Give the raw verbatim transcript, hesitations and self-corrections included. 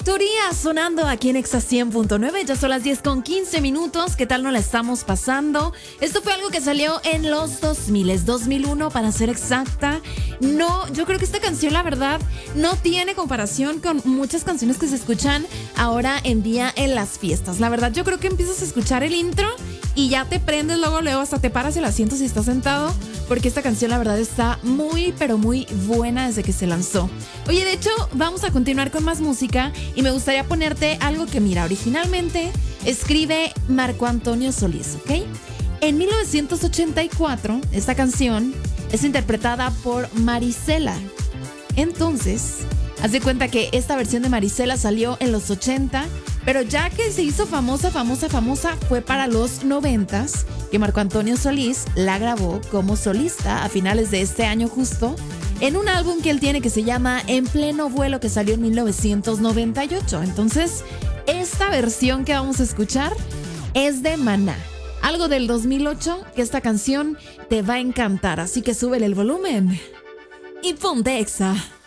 Factoría sonando aquí en Exa cien punto nueve. Ya son las diez con quince minutos. ¿Qué tal nos la estamos pasando? Esto fue algo que salió en los dos mil, es dos mil uno para ser exacta. No, yo creo que esta canción, la verdad, no tiene comparación con muchas canciones que se escuchan ahora en día en las fiestas. La verdad, yo creo que empiezas a escuchar el intro y ya te prendes luego, luego hasta te paras el asiento si estás sentado, porque esta canción, la verdad, está muy, pero muy buena desde que se lanzó. Oye, de hecho, vamos a continuar con más música y me gustaría ponerte algo que, mira, originalmente escribe Marco Antonio Solís, ¿ok? En mil novecientos ochenta y cuatro, esta canción es interpretada por Marisela. Entonces, haz de cuenta que esta versión de Marisela salió en los ochenta, pero ya que se hizo famosa, famosa, famosa, fue para los noventas, que Marco Antonio Solís la grabó como solista a finales de este año justo, en un álbum que él tiene que se llama En Pleno Vuelo, que salió en mil novecientos noventa y ocho. Entonces, esta versión que vamos a escuchar es de Maná, algo del dos mil ocho, que esta canción te va a encantar, así que súbele el volumen y ponte Exa.